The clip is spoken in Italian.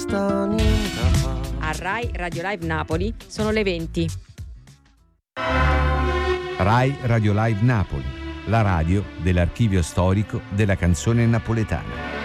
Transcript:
sta niente a fa. A Rai Radio Live Napoli sono le 20. Rai Radio Live Napoli, la radio dell'archivio storico della canzone napoletana.